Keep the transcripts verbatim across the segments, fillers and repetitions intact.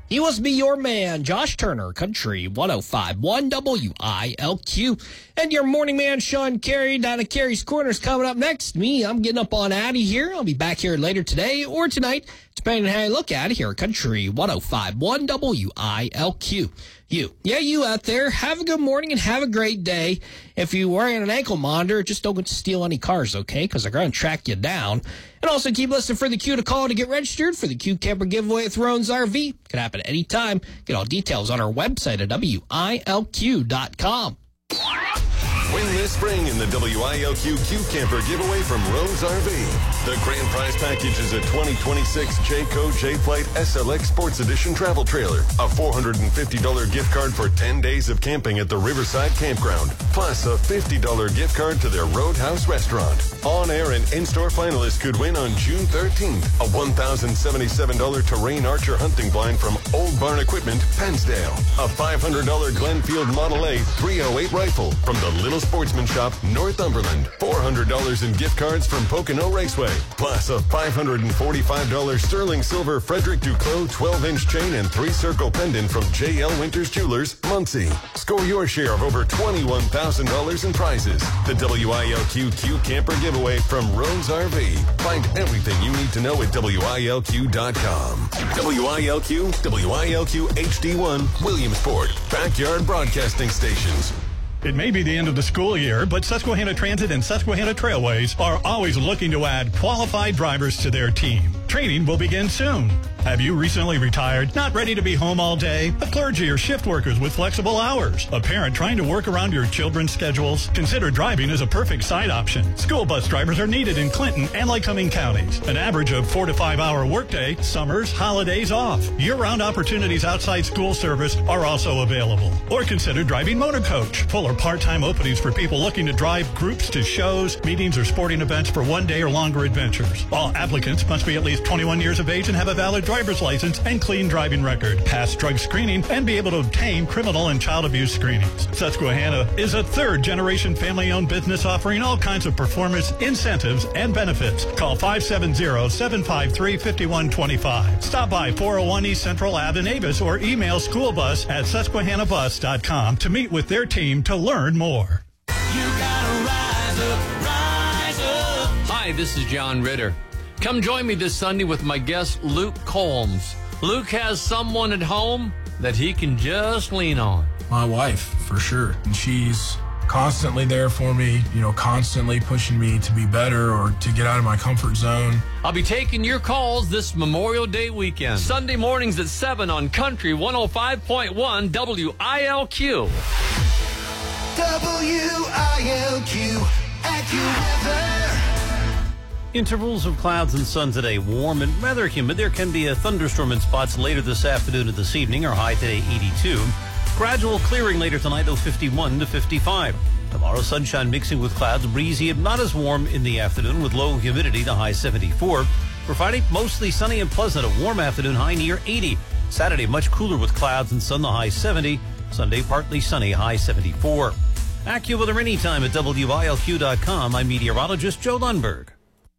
He must be your man, Josh Turner, Country one oh five point one W I L Q. And your morning man, Sean Carey, down at Carey's Corners, coming up next. Me, I'm getting up on out of here. I'll be back here later today or tonight, depending on how you look at it here. Country one oh five point one W I L Q. You, yeah, you out there, have a good morning and have a great day. If you're wearing an ankle monitor, just don't get to steal any cars, okay? Because they're going to track you down. And also keep listening for the Q to call to get registered for the Q Camper giveaway at Thrones R V. Could happen anytime. Get all details on our website at W I L Q dot com. Win this spring in the W I L Q Q Camper giveaway from Rose R V. The grand prize package is a twenty twenty-six Jayco J-Flight S L X Sports Edition travel trailer, a four hundred fifty dollars gift card for ten days of camping at the Riverside Campground, plus a fifty dollars gift card to their Roadhouse restaurant. On-air and in-store finalists could win on June thirteenth a one thousand seventy-seven dollars Terrain Archer hunting blind from Old Barn Equipment, Pensdale, a five hundred dollars Glenfield Model A three oh eight rifle from the Little Sportsman Shop, Northumberland, four hundred dollars in gift cards from Pocono Raceway, plus a five hundred forty-five dollars sterling silver Frederick Duclos twelve inch chain and three-circle pendant from J L Winters Jewelers, Muncie. Score your share of over twenty-one thousand dollars in prizes. The W I L Q Q Camper giveaway from Rose R V. Find everything you need to know at W I L Q dot com. W I L Q, W I L Q H D one, Williamsport, Backyard Broadcasting Stations. It may be the end of the school year, but Susquehanna Transit and Susquehanna Trailways are always looking to add qualified drivers to their team. Training will begin soon. Have you recently retired, not ready to be home all day? A clergy or shift workers with flexible hours? A parent trying to work around your children's schedules? Consider driving as a perfect side option. School bus drivers are needed in Clinton and Lycoming counties. An average of four to five hour workday, summers, holidays off. Year-round opportunities outside school service are also available. Or consider driving motor coach. Full or part-time openings for people looking to drive groups to shows, meetings, or sporting events for one day or longer adventures. All applicants must be at least twenty-one years of age and have a valid driver's license and clean driving record, pass drug screening, and be able to obtain criminal and child abuse screenings. Susquehanna is a third-generation family-owned business offering all kinds of performance, incentives, and benefits. Call five seven zero, seven five three, five one two five. Stop by four oh one East Central Ave in Avis or email schoolbus at susquehanna bus dot com to meet with their team to learn more. You gotta rise up, rise up. Hi, this is John Ritter. Come join me this Sunday with my guest, Luke Combs. Luke has someone at home that he can just lean on. My wife, for sure. And she's constantly there for me, you know, constantly pushing me to be better or to get out of my comfort zone. I'll be taking your calls this Memorial Day weekend. Sunday mornings at seven on Country one oh five point one W I L Q. W I L Q, AccuWeather. Intervals of clouds and sun today, warm and rather humid. There can be a thunderstorm in spots later this afternoon and this evening. Our high today, eighty-two. Gradual clearing later tonight, though, fifty-one to fifty-five. Tomorrow, sunshine mixing with clouds, breezy and not as warm in the afternoon with low humidity, the high seventy-four. For Friday, mostly sunny and pleasant, a warm afternoon, high near eighty. Saturday, much cooler with clouds and sun, the high seventy. Sunday, partly sunny, high seventy-four. AccuWeather anytime at W I L Q dot com. I'm meteorologist Joe Lundberg.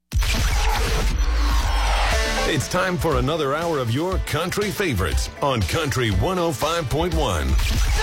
It's time for another hour of your country favorites on Country one oh five point one.